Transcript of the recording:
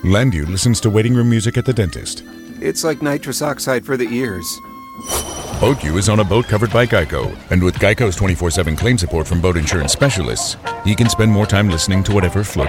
Landu listens to waiting room music at the dentist. It's like nitrous oxide for the ears. Boat is on a boat covered by Geico. And with Geico's 24/7 claim support from boat insurance specialists, he can spend more time listening to whatever floats